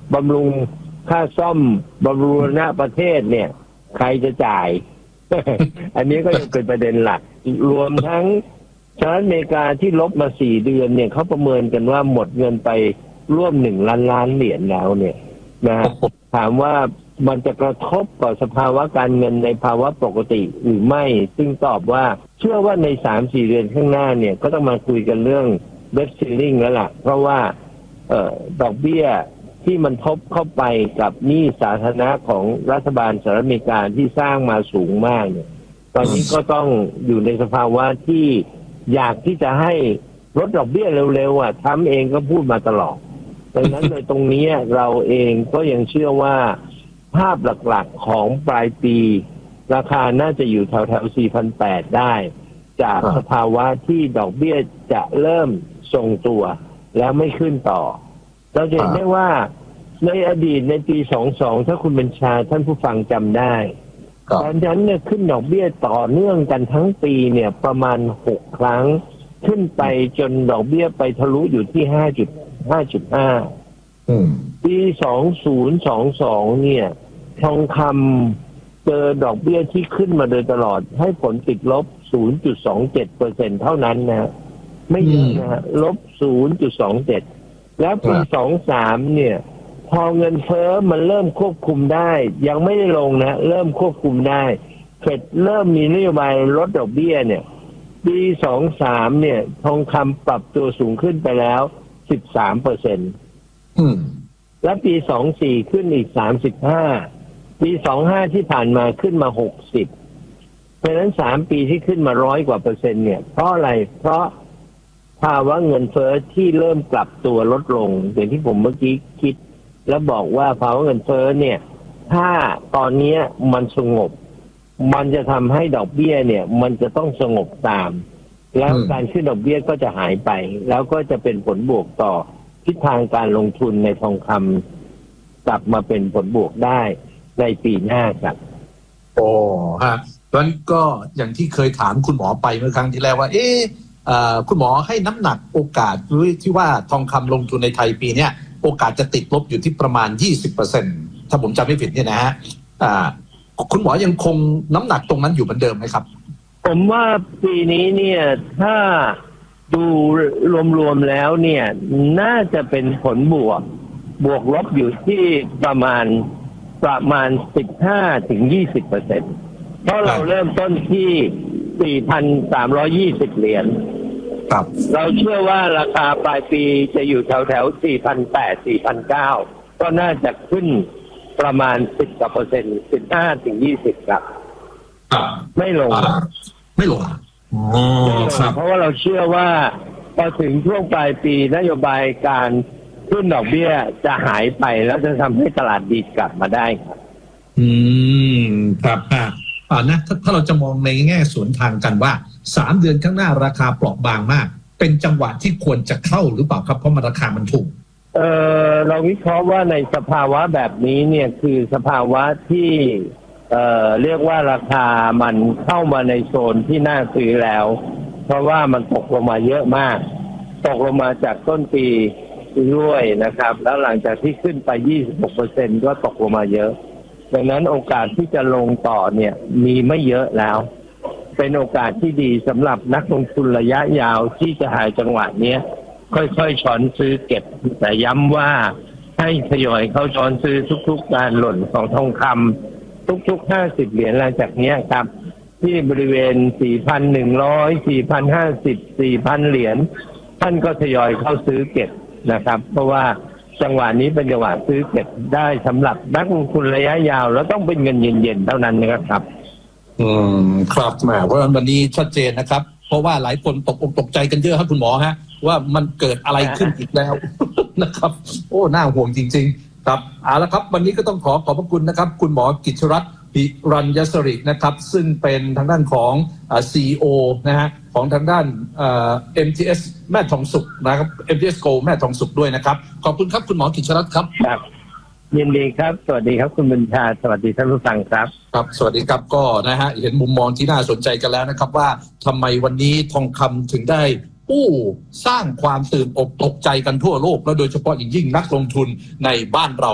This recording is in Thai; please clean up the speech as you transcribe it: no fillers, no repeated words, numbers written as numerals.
บำรุงค่าซ่อมบำรุงณประเทศเนี่ยใครจะจ่าย อันนี้ก็ยังเป็นประเด็นหลักรวมทั้งสหรัฐอเมริกาที่ลบมา4 เดือนเนี่ยเขาประเมินกันว่าหมดเงินไปร่วม1 ล้านเหรียญแล้วเนี่ยนะถามว่ามันจะกระทบต่อสภาวะการเงินในภาวะปกติหรือไม่ซึ่งตอบว่าเชื่อว่าใน 3-4 เดือนข้างหน้าเนี่ยก็ต้องมาคุยกันเรื่องเดบซีลิ่งแล้วล่ะเพราะว่าดอกเบี้ยที่มันทบเข้าไปกับหนี้สาธารณะของรัฐบาลสหรัฐอเมริกาที่สร้างมาสูงมากเนี่ยตอนนี้ก็ต้องอยู่ในสภาวะที่อยากที่จะให้ลดดอกเบี้ยเร็วๆทรัมป์เองก็พูดมาตลอดดังนั้นในตรงนี้เราเองก็ยังเชื่อว่าภาพหลักๆของปลายปีราคาน่าจะอยู่แถวๆ 4,800 ได้จากสภาวะที่ดอกเบี้ยจะเริ่มทรงตัวแล้วไม่ขึ้นต่อเราจะเห็นได้ว่าในอดีตในปี 22ถ้าคุณบัญชาท่านผู้ฟังจำได้ตอนนั้นเนี่ยขึ้นดอกเบี้ยต่อเนื่องกันทั้งปีเนี่ยประมาณ6 ครั้งขึ้นไปจนดอกเบี้ยไปทะลุอยู่ที่ 5.5 ปี 2022เนี่ยทองคำเจอดอกเบี้ยที่ขึ้นมาโดยตลอดให้ผลติดลบ 0.27% เท่านั้นนะไม่เยอะนะฮะลบ 0.27 แล้วปี 23เนี่ยพอเงินเฟ้อมันเริ่มควบคุมได้ยังไม่ได้ลงนะเริ่มควบคุมได้เฟดเริ่มมีนโยบายลดดอกเบี้ยเนี่ยปี 23เนี่ยทองคำปรับตัวสูงขึ้นไปแล้ว 13%และปี 24ขึ้นอีก 35ปี 25ที่ผ่านมาขึ้นมา 60เพราะฉะนั้น3ปีที่ขึ้นมา100 กว่าเปอร์เซ็นต์เนี่ยเพราะอะไรเพราะภาวะเงินเฟ้อที่เริ่มปรับตัวลดลงอย่างที่ผมเมื่อกี้คิดแล้วบอกว่าภาวะเงินเฟ้อเนี่ยถ้าตอนนี้มันสงบมันจะทำให้ดอกเบี้ยเนี่ยมันจะต้องสงบตามแล้วการขึ้นดอกเบี้ยก็จะหายไปแล้วก็จะเป็นผลบวกต่อทิศทางการลงทุนในทองคำกลับมาเป็นผลบวกได้ในปีหน้าครับโอ้ฮะตอนนั้นก็อย่างที่เคยถามคุณหมอไปเมื่อครั้งที่แล้วว่าคุณหมอให้น้ำหนักโอกาสที่ว่าทองคำลงทุนในไทยปีนี้โอกาสจะติดลบอยู่ที่ประมาณ 20% ถ้าผมจำไม่ผิดเนี่ยนะฮะคุณหมอยังคงน้ำหนักตรงนั้นอยู่เหมือนเดิมไหมครับผมว่าปีนี้เนี่ยถ้าดูรวมๆแล้วเนี่ยน่าจะเป็นผลบวกลบอยู่ที่ประมาณ 15-20% เพราะเราเริ่มต้นที่ 4,320 เหรียญเราเชื่อว่าราคาปลายปีจะอยู่แถวๆ 4,800 4,900 ก็น่าจะขึ้นประมาณ 10% 15-20 ครับไม่ลงเพราะว่าเราเชื่อว่าพอถึงช่วงปลายปีนโยบายการขึ้นดอกเบี้ยจะหายไปแล้วจะทำให้ตลาดดีกลับมาได้ครับครับนะถ้าเราจะมองในแง่สวนทางกันว่า3 เดือนข้างหน้าราคาเปราะบางมากเป็นจังหวะที่ควรจะเข้าหรือเปล่าครับเพราะมันราคามันถูกเราวิเคราะห์ว่าในสภาวะแบบนี้เนี่ยคือสภาวะที่เรียกว่าราคามันเข้ามาในโซนที่น่าซื้อแล้วเพราะว่ามันตกลงมาเยอะมากตกลงมาจากต้นปีด้วยนะครับแล้วหลังจากที่ขึ้นไป 26% ก็ตกลงมาเยอะดังนั้นโอกาสที่จะลงต่อเนี่ยมีไม่เยอะแล้วเป็นโอกาสที่ดีสำหรับนักลงทุนระยะยาวที่จะหาจังหวะนี้ค่อยๆช้อนซื้อเก็บแต่ย้ำว่าให้ทยอยเข้าช้อนซื้อทุกๆการหล่นของทองคำทุกๆ50 เหรียญหลังจากนี้ครับที่บริเวณ 4,100 4,050 4,000 เหรียญท่านก็ทยอยเข้าซื้อเก็บนะครับเพราะว่าจังหวะนี้เป็นจังหวะซื้อเก็บได้สำหรับนักลงทุนระยะยาวแล้วต้องเป็นเงินเย็นๆเท่านั้นนะครับครับเพราะวันนี้ชัดเจนนะครับเพราะว่าหลายคนตกใจกันเยอะครับคุณหมอฮะว่ามันเกิดอะไรขึ้นอีกแล้วนะครับโอ้น่าห่วงจริงๆครับเอาละครับวันนี้ก็ต้องขอบพระคุณนะครับคุณหมอกิจรัตน์ปิรัญยสรินะครับซึ่งเป็นทางด้านของCEO นะฮะของทางด้านMTS แม่ทองสุขนะครับ MTS Go แม่ทองสุขด้วยนะครับขอบคุณครับคุณหมอกิจรัตน์ครับยินดีครับสวัสดีครับคุณบัญชาสวัสดีท่านผู้ฟังครับครับสวัสดีครับก็นะฮะเห็นมุมมองที่น่าสนใจกันแล้วนะครับว่าทำไมวันนี้ทองคำถึงได้สร้างความตื่นอกตกใจกันทั่วโลกและโดยเฉพาะอย่างยิ่งนักลงทุนในบ้านเรา